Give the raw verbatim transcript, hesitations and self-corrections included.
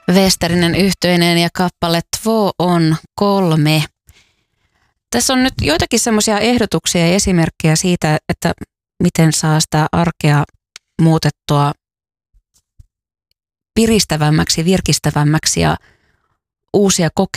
Westerinen yhteinen ja kappale Två on kolme. Tässä on nyt joitakin semmoisia ehdotuksia ja esimerkkejä siitä, että miten saa sitä arkea muutettua piristävämmäksi, virkistävämmäksi ja uusia kokemuksia